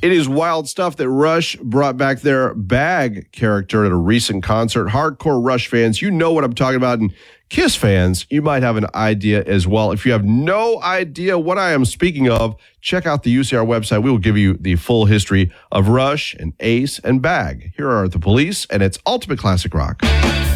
It is wild stuff that Rush brought back their Bag character at a recent concert. Hardcore Rush fans, you know what I'm talking about. And Kiss fans, you might have an idea as well. If you have no idea what I am speaking of, check out the UCR website. We will give you the full history of Rush and Ace and Bag. Here are the Police, and it's Ultimate Classic Rock.